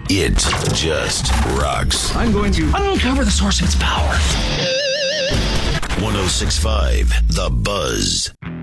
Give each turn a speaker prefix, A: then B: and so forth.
A: It just rocks.
B: I'm going to uncover the source of its power.
A: 106.5 The Buzz.